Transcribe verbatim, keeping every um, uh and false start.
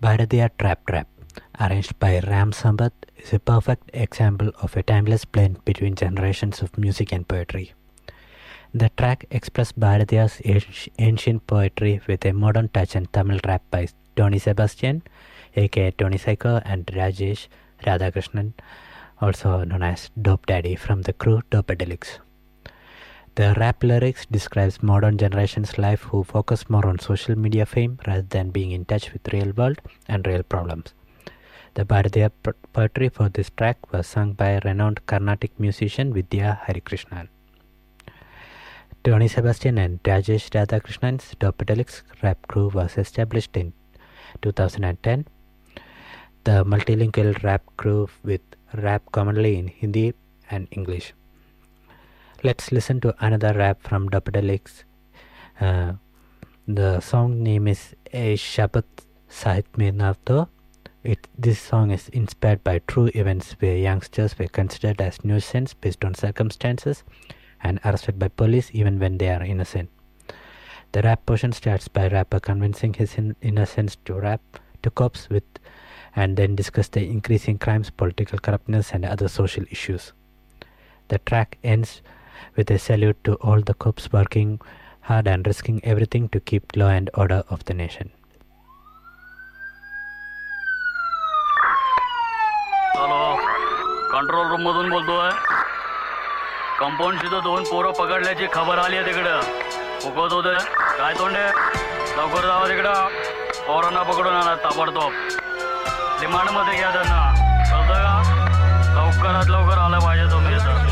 Bharatiya Trap Trap, arranged by Ram Sampath, is a perfect example of a timeless blend between generations of music and poetry. The track expressed Bharatiya's ancient poetry with a modern touch and Tamil rap by Tony Sebastian, aka Tony Psycho, and Rajesh Radhakrishnan, also known as Dope Daddy, from the crew Dopedelics. The rap lyrics describes modern generation's life who focus more on social media fame rather than being in touch with real world and real problems. The Bharatiya poetry for this track was sung by renowned Carnatic musician Vidya Harikrishnan. Tony Sebastian and Rajesh Radhakrishnan's Dopedelics rap crew was established in two thousand ten. The multilingual rap crew with rap commonly in Hindi and English. Let's listen to another rap from Dopedelics. Uh, the song name is A Shabat Sahit Mein Navto. It, this song is inspired by true events where youngsters were considered as nuisance based on circumstances and arrested by police even when they are innocent. The rap portion starts by rapper convincing his in- innocence to rap to cops with and then discuss the increasing crimes, political corruptness and other social issues. The track ends with a salute to all the cops working hard and risking everything to keep law and order of the nation. Hello, control room मधून बोलतोय. Compound शिदा दोन पोरं पकडल्याची खबर आली आहे तिकडं. फुकत होते काय तोंडे, लवकर जावा तिकडं. पोरांना पकडून आणा ताबडतोब. रिमांड मध्ये घ्या त्यांना, कळतं का? लवकरात लवकर आलं पाहिजे तुम्ही इथं.